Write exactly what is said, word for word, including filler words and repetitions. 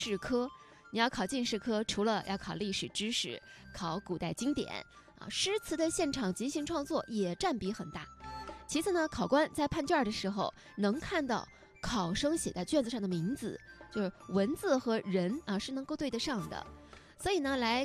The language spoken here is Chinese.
士科，你要考进士科，除了要考历史知识、考古代经典啊，诗词的现场即兴创作也占比很大。其次呢，考官在判卷的时候能看到考生写在卷子上的名字，就是文字和人啊是能够对得上的。所以呢，来